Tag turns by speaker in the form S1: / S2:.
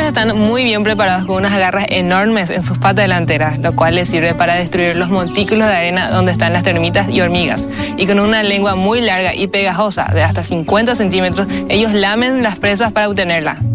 S1: Ellos están muy bien preparados con unas garras enormes en sus patas delanteras, lo cual les sirve para destruir los montículos de arena donde están las termitas y hormigas. Y con una lengua muy larga y pegajosa de hasta 50 centímetros, ellos lamen las presas para obtenerla.